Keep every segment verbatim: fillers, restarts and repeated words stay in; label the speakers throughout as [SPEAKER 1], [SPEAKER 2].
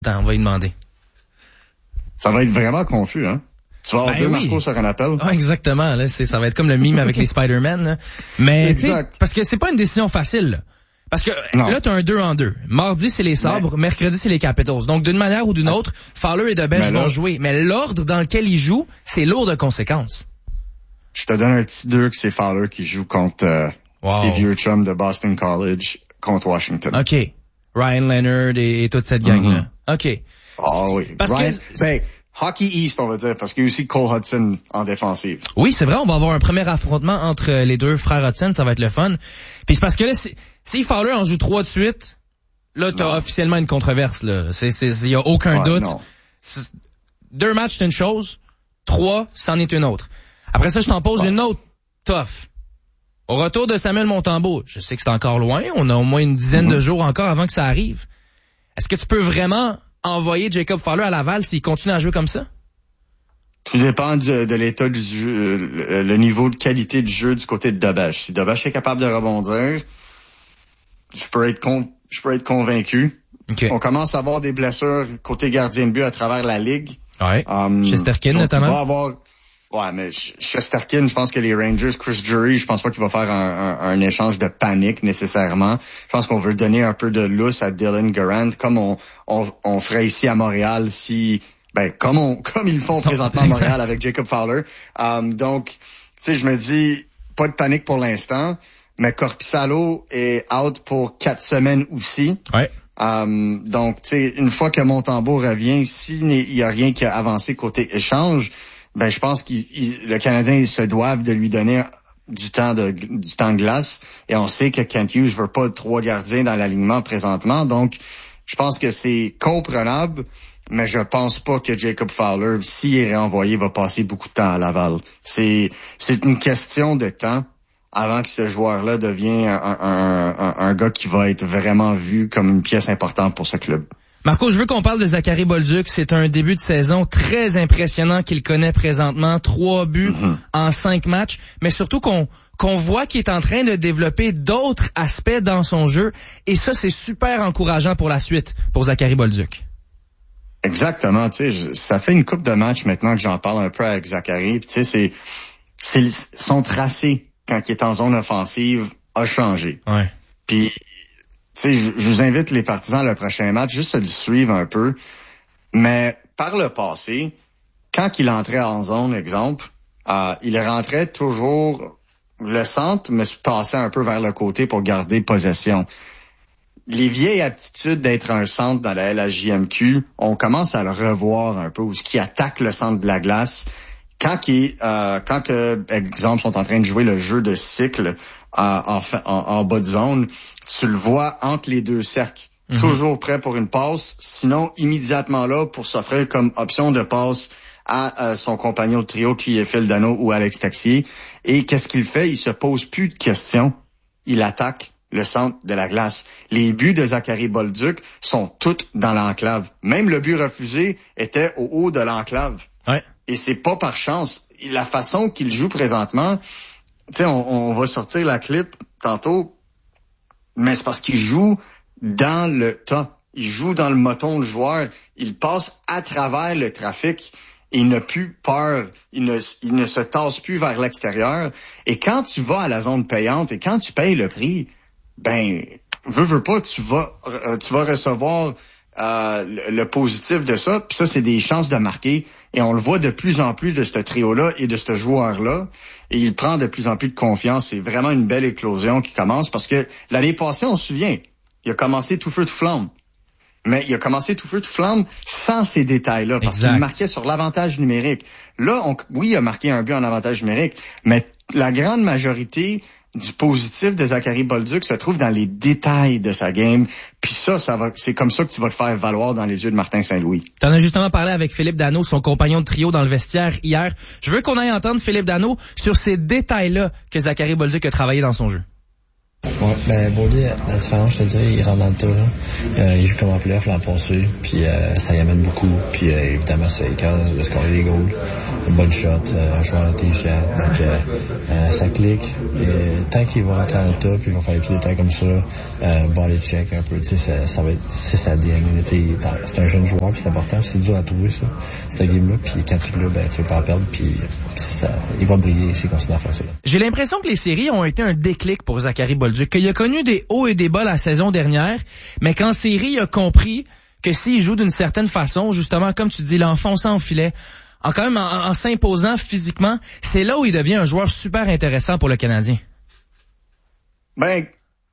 [SPEAKER 1] Attends, on va y demander.
[SPEAKER 2] Ça va être vraiment confus, hein? Tu vas avoir
[SPEAKER 1] Ben
[SPEAKER 2] deux
[SPEAKER 1] oui.
[SPEAKER 2] Marco sur un appel.
[SPEAKER 1] Ah, exactement, là, c'est, ça va être comme le mime avec les Spider-Man, là. Mais, tu sais, parce que c'est pas une décision facile, là. Parce que
[SPEAKER 2] non.
[SPEAKER 1] là, t'as un deux en deux. Mardi, c'est les Sabres. Mais... mercredi, c'est les Capitals. Donc, d'une manière ou d'une autre, Fowler et DeBesch vont jouer. Mais l'ordre dans lequel ils jouent, c'est lourd de conséquences.
[SPEAKER 2] Je te donne un petit deux que c'est Fowler qui joue contre euh,
[SPEAKER 1] wow.
[SPEAKER 2] ses vieux chums de Boston College contre Washington.
[SPEAKER 1] OK. Ryan Leonard et, et toute cette gang-là. Mm-hmm. OK.
[SPEAKER 2] Ah oh, oui.
[SPEAKER 1] Parce
[SPEAKER 2] Ryan,
[SPEAKER 1] que...
[SPEAKER 2] Ben, Hockey East, on va dire, parce qu'il y a aussi Cole Hudson en défensive.
[SPEAKER 1] Oui, c'est vrai, on va avoir un premier affrontement entre les deux frères Hudson, ça va être le fun. Puis c'est parce que là, si, si Fowler en joue trois de suite, là, t'as non. officiellement une controverse, là. C'est, c'est, y a aucun ouais, doute. Deux matchs, c'est une chose. Trois, c'en est une autre. Après ça, je t'en pose ouais. une autre. Tough. Au retour de Samuel Montembeault, je sais que c'est encore loin, on a au moins une dizaine mm-hmm. de jours encore avant que ça arrive. Est-ce que tu peux vraiment envoyer Jacob Fowler à Laval s'il continue à jouer comme ça?
[SPEAKER 2] Tout dépend du, de l'état du jeu, le, le niveau de qualité du jeu du côté de DeBesch. Si DeBesch est capable de rebondir, je peux être con, je peux être convaincu.
[SPEAKER 1] Okay.
[SPEAKER 2] On commence à avoir des blessures côté gardien de but à travers la ligue.
[SPEAKER 1] Ouais. Um, Chesterkin
[SPEAKER 2] donc,
[SPEAKER 1] notamment.
[SPEAKER 2] Il va avoir, ouais, mais Chesterkin, je pense que les Rangers, Chris Drury, je pense pas qu'il va faire un, un, un échange de panique nécessairement. Je pense qu'on veut donner un peu de lousse à Dylan Garand, comme on, on, on ferait ici à Montréal si, ben, comme on, comme ils le font présentement à Montréal avec Jacob Fowler. Um, donc, tu sais, je me dis, pas de panique pour l'instant, mais Korpisalo est out pour quatre semaines aussi.
[SPEAKER 1] Ouais.
[SPEAKER 2] Um, donc, tu sais, une fois que Montembeault revient, s'il n'y a rien qui a avancé côté échange, ben je pense que le Canadien ils se doivent de lui donner du temps de du temps de glace. Et on sait que Kent Hughes veut pas trois gardiens dans l'alignement présentement. Donc, je pense que c'est comprenable, mais je pense pas que Jacob Fowler, s'il est réenvoyé, va passer beaucoup de temps à Laval. C'est c'est une question de temps avant que ce joueur-là devienne un, un, un, un gars qui va être vraiment vu comme une pièce importante pour ce club.
[SPEAKER 1] Marco, je veux qu'on parle de Zachary Bolduc. C'est un début de saison très impressionnant qu'il connaît présentement. Trois buts mm-hmm. en cinq matchs, mais surtout qu'on qu'on voit qu'il est en train de développer d'autres aspects dans son jeu. Et ça, c'est super encourageant pour la suite, pour Zachary Bolduc.
[SPEAKER 2] Exactement. Tu sais, ça fait une couple de matchs maintenant que j'en parle un peu avec Zachary. Tu sais, c'est, c'est son tracé quand il est en zone offensive a changé.
[SPEAKER 1] Ouais.
[SPEAKER 2] Puis, tu sais, je, je vous invite les partisans le prochain match juste à le suivre un peu. Mais par le passé, quand il entrait en zone, exemple, euh, il rentrait toujours le centre, mais se passait un peu vers le côté pour garder possession. Les vieilles aptitudes d'être un centre dans la L H J M Q, on commence à le revoir un peu, où ce qui attaque le centre de la glace. Quand qui, euh, quand que, exemple, sont en train de jouer le jeu de cycle euh, en, en, en bas de zone, tu le vois entre les deux cercles, mm-hmm. toujours prêt pour une passe, sinon immédiatement là pour s'offrir comme option de passe à euh, son compagnon de trio qui est Phil Danault ou Alex Texier. Et qu'est-ce qu'il fait? Il se pose plus de questions. Il attaque le centre de la glace. Les buts de Zachary Bolduc sont tous dans l'enclave. Même le but refusé était au haut de l'enclave.
[SPEAKER 1] Ouais.
[SPEAKER 2] Et c'est pas par chance. La façon qu'il joue présentement, tu sais, on, on va sortir la clip tantôt, mais c'est parce qu'il joue dans le temps. Il joue dans le moton de joueur. Il passe à travers le trafic. Et il n'a plus peur. Il ne, il ne se tasse plus vers l'extérieur. Et quand tu vas à la zone payante et quand tu payes le prix, ben, veux, veux pas, tu vas, tu vas recevoir euh, le, le positif de ça. Puis ça, c'est des chances de marquer. Et on le voit de plus en plus de ce trio-là et de ce joueur-là. Et il prend de plus en plus de confiance. C'est vraiment une belle éclosion qui commence parce que l'année passée, on se souvient, il a commencé tout feu, tout flamme. Mais il a commencé tout feu, tout flamme sans ces détails-là parce
[SPEAKER 1] exact.
[SPEAKER 2] qu'il marquait sur l'avantage numérique. Là, on, oui, il a marqué un but en avantage numérique, mais la grande majorité du positif de Zachary Bolduc se trouve dans les détails de sa game. Puis ça, ça va, c'est comme ça que tu vas te faire valoir dans les yeux de Martin Saint-Louis.
[SPEAKER 1] T'en as justement parlé avec Philippe Danault, son compagnon de trio dans le vestiaire hier. Je veux qu'on aille entendre Philippe Danault sur ces détails-là que Zachary Bolduc a travaillé dans son jeu.
[SPEAKER 3] Ouais, ben Boldy, la différence, je te dirais, il rentre dans le tas. Euh, il joue comme en playoff l'an passé, puis euh, ça y amène beaucoup. Puis euh, évidemment, c'est capable de scorer des goals, une bonne shot, euh, un joueur intelligent. Donc euh, euh, ça clique. Et tant qu'il va rentrer dans le tas, puis il va faire les petits détails comme ça, euh, bon les check un peu, tu sais, ça, ça va être, c'est sa D N A. C'est un jeune joueur, puis c'est important, c'est dur à trouver ça, cette game-là. Puis quand tu l'as, ben tu veux pas en perdre, puis ça, il va briller s'il continue à faire ça.
[SPEAKER 1] J'ai l'impression que les séries ont été un déclic pour Zachary Bolduc, qu'il a connu des hauts et des bas la saison dernière, mais qu'en série, il a compris que s'il joue d'une certaine façon, justement, comme tu dis, l'enfonçant au filet, en quand même en, en s'imposant physiquement, c'est là où il devient un joueur super intéressant pour le Canadien.
[SPEAKER 2] Ben,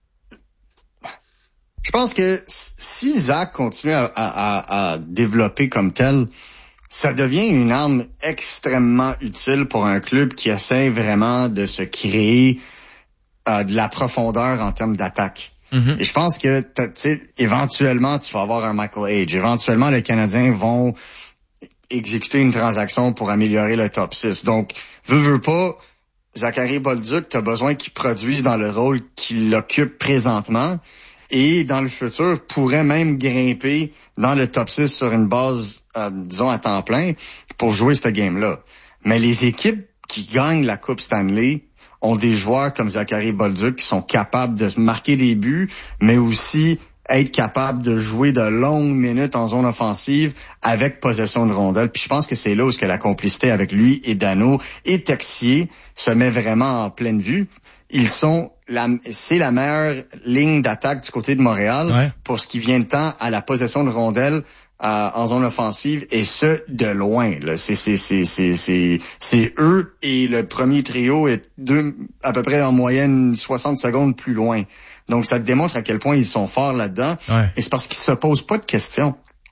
[SPEAKER 2] je pense que si Zach continue à, à, à développer comme tel, ça devient une arme extrêmement utile pour un club qui essaie vraiment de se créer euh, de la profondeur en termes d'attaque. Mm-hmm. Et je pense que, tu sais, éventuellement, tu vas avoir un Michael Age. Éventuellement, les Canadiens vont exécuter une transaction pour améliorer le top six. Donc, veux, veux pas, Zachary Bolduc, tu as besoin qu'il produise dans le rôle qu'il occupe présentement. Et dans le futur, pourrait même grimper dans le top six sur une base, euh, disons, à temps plein pour jouer ce game-là. Mais les équipes qui gagnent la Coupe Stanley ont des joueurs comme Zachary Bolduc qui sont capables de marquer des buts, mais aussi être capables de jouer de longues minutes en zone offensive avec possession de rondelle. Puis je pense que c'est là où ce que la complicité avec lui et Dano et Texier se met vraiment en pleine vue. Ils sont la, c'est la meilleure ligne d'attaque du côté de Montréal ouais. pour ce qui vient de temps à la possession de rondelles euh, en zone offensive et ce de loin. Là. C'est, c'est, c'est, c'est, c'est, c'est eux et le premier trio est deux, à peu près en moyenne soixante secondes plus loin. Donc ça te démontre à quel point ils sont forts là-dedans. Ouais. Et c'est parce qu'ils se posent pas de questions.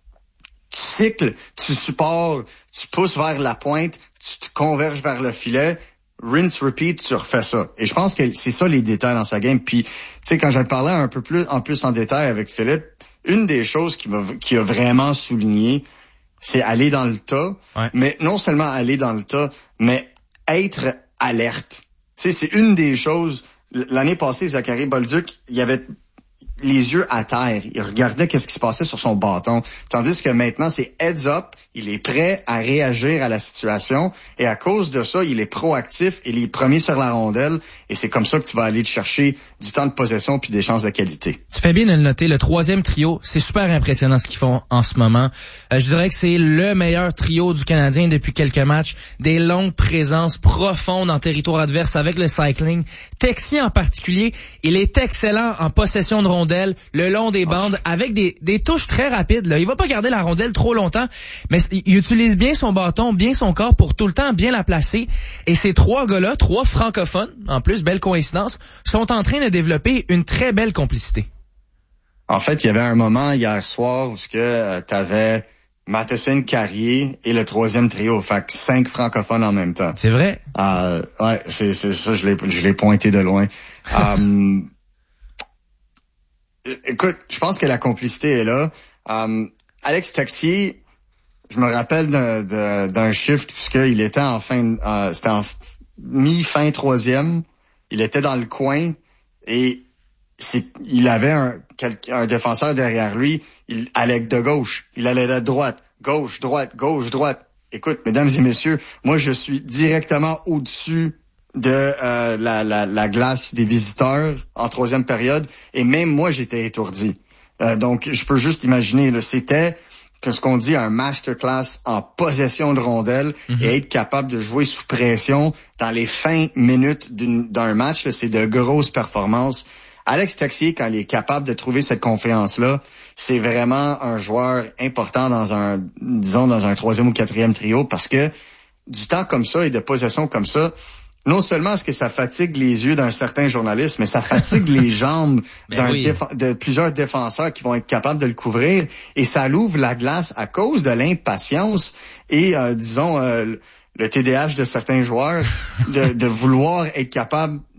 [SPEAKER 2] Tu cycles, tu supports, tu pousses vers la pointe, tu te converges vers le filet. Rinse, repeat, tu refais ça. Et je pense que c'est ça les détails dans sa game. Puis, tu sais, quand j'ai parlé un peu plus, en plus en détail avec Philippe, une des choses qui m'a, qui a vraiment souligné, c'est aller dans le tas. Ouais. Mais non seulement aller dans le tas, mais être alerte. Tu sais, c'est une des choses. L'année passée, Zachary Bolduc, il avait les yeux à terre. Il regardait qu'est-ce qui se passait sur son bâton. Tandis que maintenant, c'est heads up. Il est prêt à réagir à la situation. Et à cause de ça, il est proactif. Il est premier sur la rondelle. Et c'est comme ça que tu vas aller te chercher du temps de possession puis des chances de qualité.
[SPEAKER 1] Tu fais bien de le noter. Le troisième trio, c'est super impressionnant ce qu'ils font en ce moment. Euh, je dirais que c'est le meilleur trio du Canadien depuis quelques matchs. Des longues présences profondes en territoire adverse avec le cycling. Texier en particulier, il est excellent en possession de rondelle, le long des bandes, avec des, des touches très rapides. Là. Il va pas garder la rondelle trop longtemps, mais il utilise bien son bâton, bien son corps pour tout le temps bien la placer. Et ces trois gars-là, trois francophones, en plus, belle coïncidence, sont en train de développer une très belle complicité.
[SPEAKER 2] En fait, il y avait un moment hier soir où tu euh, avais Matheson, Carrier et le troisième trio, fait que cinq francophones en même temps.
[SPEAKER 1] C'est vrai?
[SPEAKER 2] Euh, ouais, c'est, c'est ça, je l'ai, je l'ai pointé de loin. um, Écoute, je pense que la complicité est là. Um, Alex Texier, je me rappelle d'un, d'un, d'un chiffre puisqu'il était en fin, euh, c'était en mi-fin troisième. Il était dans le coin et c'est, il avait un, un défenseur derrière lui. Il allait de gauche, il allait de droite, gauche, droite, gauche, droite. Écoute, mesdames et messieurs, moi je suis directement au-dessus de euh, la, la, la glace des visiteurs en troisième période et même moi j'étais étourdi. Euh, donc je peux juste imaginer, là, c'était que ce qu'on dit un masterclass en possession de rondelles mm-hmm. et être capable de jouer sous pression dans les fins minutes d'une, d'un match, là, c'est de grosses performances. Alex Texier, quand il est capable de trouver cette confiance-là, c'est vraiment un joueur important dans un, disons, dans un troisième ou quatrième trio parce que du temps comme ça et de possession comme ça, non seulement est-ce que ça fatigue les yeux d'un certain journaliste, mais ça fatigue les jambes d'un oui. déf- de plusieurs défenseurs qui vont être capables de le couvrir et ça l'ouvre la glace à cause de l'impatience et, euh, disons, euh, le T D A H de certains joueurs de, de vouloir être capable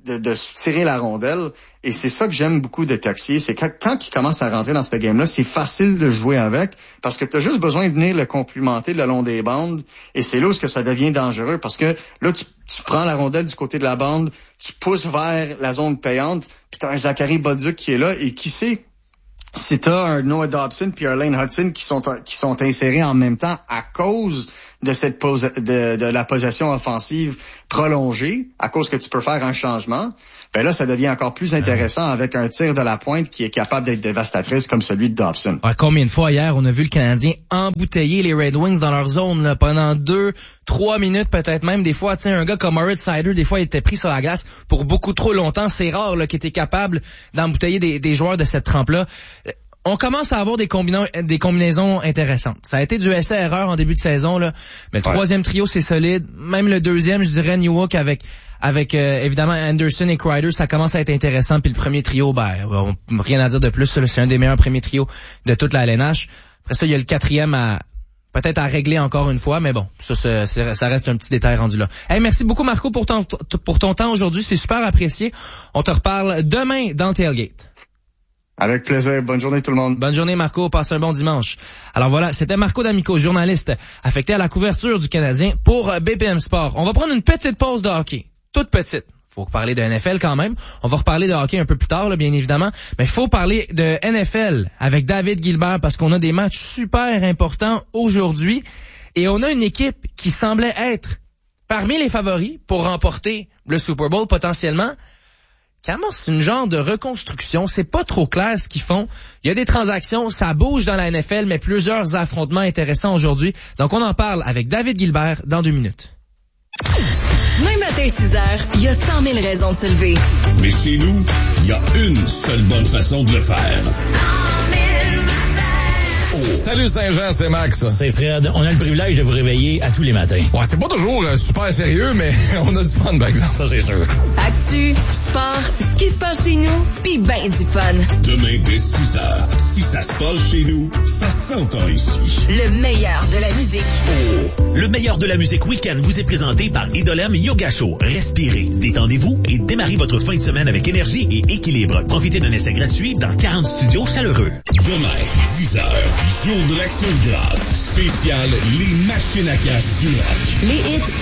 [SPEAKER 2] de, de soutirer la rondelle. Et c'est ça que j'aime beaucoup de Texier, c'est que quand il commence à rentrer dans cette game-là, c'est facile de jouer avec parce que tu as juste besoin de venir le complimenter le long des bandes. Et c'est là où que ça devient dangereux parce que là, tu, tu prends la rondelle du côté de la bande, tu pousses vers la zone payante, puis tu as un Zachary Bolduc qui est là et qui sait si tu as un Noah Dobson puis un Lane Hudson qui sont qui sont insérés en même temps à cause de cette pose, de, de la possession offensive prolongée, à cause que tu peux faire un changement, ben là, ça devient encore plus intéressant avec un tir de la pointe qui est capable d'être dévastatrice comme celui de Dobson.
[SPEAKER 1] Ouais, combien de fois hier, on a vu le Canadien embouteiller les Red Wings dans leur zone là, pendant deux, trois minutes, peut-être même. Des fois, tu sais, un gars comme Moritz Seider, des fois, il était pris sur la glace pour beaucoup trop longtemps. C'est rare là, qu'il était capable d'embouteiller des, des joueurs de cette trempe-là. On commence à avoir des, combina- des combinaisons intéressantes. Ça a été du essai-erreur en début de saison, là. Mais le ouais. troisième trio, c'est solide. Même le deuxième, je dirais Newhook avec avec euh, évidemment Anderson et Kreider, ça commence à être intéressant. Puis le premier trio, ben, on, rien à dire de plus. Là, c'est un des meilleurs premiers trios de toute la L N H. Après ça, il y a le quatrième à peut-être à régler encore une fois, mais bon, ça, ça, ça reste un petit détail rendu là. Hey, merci beaucoup Marco pour ton pour ton temps aujourd'hui, c'est super apprécié. On te reparle demain dans Tailgate.
[SPEAKER 2] Avec plaisir. Bonne journée tout le monde.
[SPEAKER 1] Bonne journée Marco. Passe un bon dimanche. Alors voilà, c'était Marco D'Amico, journaliste affecté à la couverture du Canadien pour B P M Sport. On va prendre une petite pause de hockey. Toute petite. Faut parler de N F L quand même. On va reparler de hockey un peu plus tard, là, bien évidemment. Mais il faut parler de N F L avec David Gilbert parce qu'on a des matchs super importants aujourd'hui. Et on a une équipe qui semblait être parmi les favoris pour remporter le Super Bowl potentiellement. Amorce une genre de reconstruction, c'est pas trop clair ce qu'ils font. Il y a des transactions, ça bouge dans la N F L, mais plusieurs affrontements intéressants aujourd'hui. Donc on en parle avec David Gilbert dans deux minutes.
[SPEAKER 4] Demain matin, six heures, il y a cent mille raisons de se lever.
[SPEAKER 5] Mais chez nous, il y a une seule bonne façon de le faire.
[SPEAKER 6] Oh. Salut Saint-Jean, c'est Max.
[SPEAKER 7] C'est Fred. On a le privilège de vous réveiller à tous les matins.
[SPEAKER 6] Ouais, c'est pas toujours euh, super sérieux, mais on a du fun, par exemple.
[SPEAKER 7] Ça, c'est sûr.
[SPEAKER 4] Actu, sport, ce qui se passe chez nous, pis ben du fun.
[SPEAKER 5] Demain, dès six heures, si ça se passe chez nous, ça s'entend ici.
[SPEAKER 4] Le meilleur de la musique.
[SPEAKER 7] Oh. Le meilleur de la musique week-end vous est présenté par Idolem Yoga Show. Respirez, détendez-vous et démarrez votre fin de semaine avec énergie et équilibre. Profitez d'un essai gratuit dans quarante studios chaleureux.
[SPEAKER 5] Demain, dix heures, jour de l'action de grâce. Spécial, les machines à cash du rock.
[SPEAKER 4] Les hits